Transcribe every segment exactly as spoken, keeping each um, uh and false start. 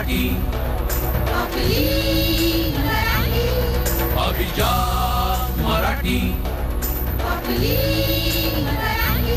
मराठी आपली मराठी अभिजात मराठी आपली मराठी.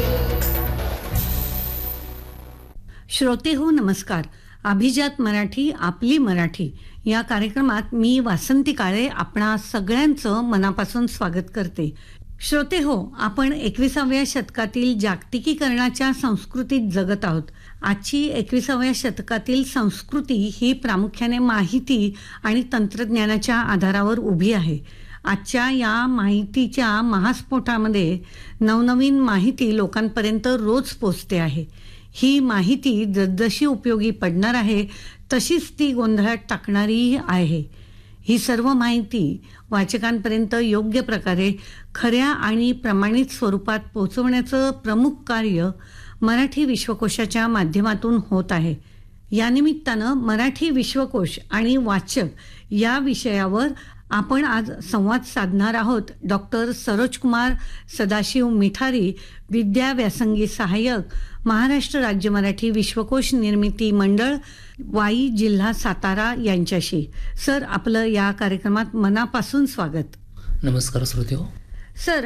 श्रोते हो नमस्कार. अभिजात मराठी आपली मराठी या कार्यक्रमात मी वासंती काळे आपणा सगळ्यांचं मनापासून स्वागत करते. श्रोते हो, आपण एकविसाव्या शतकातील जागतिकीकरणाच्या संस्कृतीत जगत आहोत. आजची एकविसाव्या शतकातील संस्कृती ही प्रामुख्याने माहिती आणि तंत्रज्ञानाच्या आधारावर उभी आहे. आजच्या या माहितीच्या महास्फोटामध्ये नवनवीन माहिती लोकांपर्यंत रोज पोचते आहे. ही माहिती जसजशी उपयोगी पडणार आहे तशीच ती गोंधळात टाकणारीही आहे. ही सर्व माहिती वाचकांपर्यंत योग्य प्रकारे खऱ्या आणि प्रमाणित स्वरूपात पोहोचवण्याचं प्रमुख कार्य मराठी विश्वकोशाच्या माध्यमातून होत आहे. या निमित्तानं मराठी विश्वकोश आणि वाचक या विषयावर आपण आज संवाद साधणार आहोत. डॉक्टर सरोजकुमार सदाशिव मिठारी, विद्या व्यासंगी सहाय्यक, महाराष्ट्र राज्य मराठी विश्वकोश निर्मिती मंडळ, वाई, जिल्हा सातारा यांच्याशी. सर, आपलं या कार्यक्रमात मनापासून स्वागत. नमस्कार श्रोते हो. सर,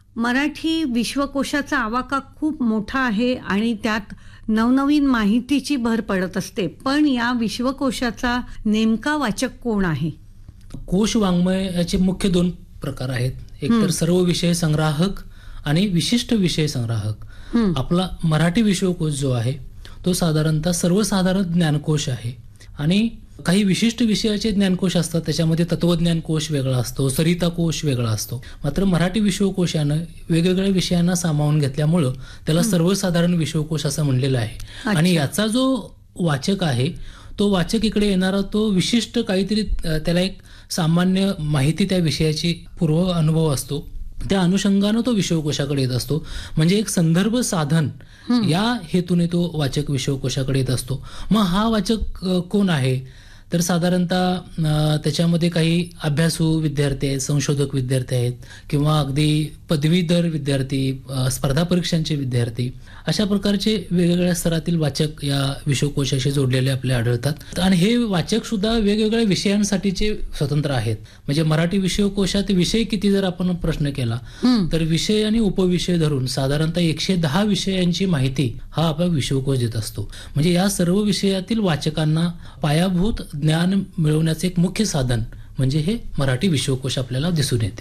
मराठी विश्वकोशाचा आवाका खूप मोठा आहे आणि त्यात नवनवीन माहितीची भर पडत असते. पण या विश्वकोशाचा नेमका वाचक कोण आहे? कोश वाङ्मयाचे मुख्य दोन प्रकार आहेत. एक तर सर्व विषय संग्राहक आणि विशिष्ट विषय संग्राहक. आपला मराठी विश्वकोश जो आहे तो साधारणतः सर्वसाधारण ज्ञानकोश आहे आणि काही विशिष्ट विषयाचे ज्ञानकोश असतात. त्याच्यामध्ये तत्वज्ञान कोश वेगळा असतो, सरिता कोश वेगळा असतो. मात्र मराठी विश्वकोशानं वेगवेगळ्या विषयांना सामावून घेतल्यामुळं त्याला सर्वसाधारण विश्वकोश असं म्हणलेलं आहे. आणि याचा जो वाचक आहे तो वाचक इकडे येणारा तो विशिष्ट काहीतरी त्याला एक सामान्य माहिती त्या विषयाची पूर्व अनुभव असतो. त्या अनुषंगानं तो विश्वकोशाकडे येत असतो. म्हणजे एक संदर्भ साधन या हेतूने तो वाचक विश्वकोशाकडे येत असतो. मग हा वाचक कोण आहे? तर साधारणतः त्याच्यामध्ये काही अभ्यासू विद्यार्थी आहेत, संशोधक विद्यार्थी आहेत किंवा अगदी पदवीधर विद्यार्थी, स्पर्धा परीक्षांचे विद्यार्थी, अशा प्रकारचे वेगवेगळ्या स्तरातील वाचक या विश्वकोशाशी जोडलेले आपल्याला आढळतात. आणि हे वाचक सुद्धा वेगवेगळ्या विषयांसाठीचे स्वतंत्र आहेत. म्हणजे मराठी विश्वकोशात विषय किती जर आपण प्रश्न केला तर विषय आणि उपविषय धरून साधारणतः एकशे दहा विषयांची माहिती हा आपला विश्वकोश देत असतो. म्हणजे या सर्व विषयातील वाचकांना पायाभूत ज्ञान मिळवण्याचे एक मुख्य साधन म्हणजे हे मराठी विश्वकोश आपल्याला दिसून येतील.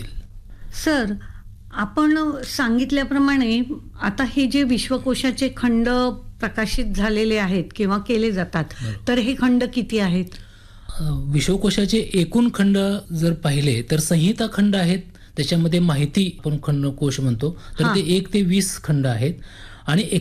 सर, आपण सांगितल्याप्रमाणे आता हे जे विश्वकोशाचे खंड प्रकाशित झालेले आहेत किंवा केले जातात, तर हे खंड किती आहेत? विश्वकोशाचे एकूण खंड जर पाहिले तर संहिता खंड आहेत. त्याच्यामध्ये माहिती आपण खंड कोश म्हणतो, तर ते एक ते वीस खंड आहेत. आणि